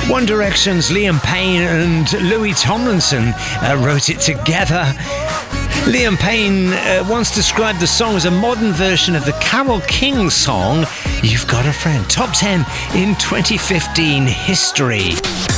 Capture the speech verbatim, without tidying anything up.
One Direction's Liam Payne and Louis Tomlinson uh, wrote it together. Liam Payne uh, once described the song as a modern version of the Carole King song, You've Got a Friend. Top ten in twenty fifteen history.